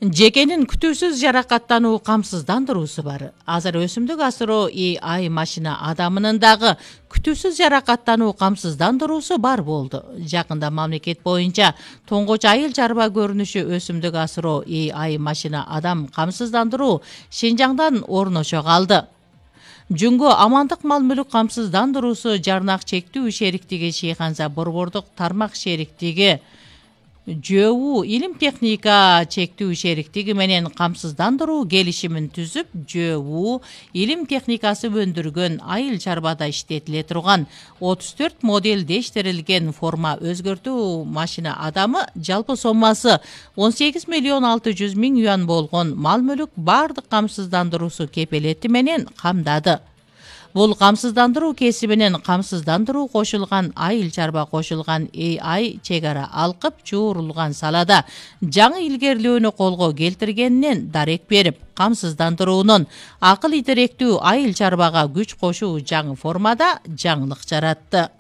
Жекенин күтүүсүз жаракаттануу камсыздандыруусу бар. Азыр өсүмдүк асыроо AI машина адамынын дагы күтүүсүз жаракаттануу камсыздандыруусу бар болду. Жакында мамлекет боюнча тоңгоч айыл чарба көрүнүшү өсүмдүк асыроо AI машина адам камсыздандыруу Шинжаңдан орношо калды. Жүнгө амандык мал мүлүк камсыздандыруусу жарнак чектүү шериктиги Шейханза борбордук тармак шериктиги ЖОУ илим техника чектүү шериктиги менен камсыздандыруу келишимин түзүп, ЖОУ илим техникасы өндүргөн айыл чарбада иштетиле турган 34 модельдештирилген форма өзгөртүү машина адамы жалпы соммасы 18.600.000 юан болгон мал мүлүк бардык камсыздандыруусу кепелети менен камдады. Бул камсыздандыруу кесибинен камсыздандыруу кошулган айыл чарба кошулган AI чегара алкып чуурулган салада жаңы илгерилөөнү колго келтиргенинен дарек берип, камсыздандыруунун акыл идеректүү айыл чарбага күч кошуу жаңы формада жаңылык жаратты.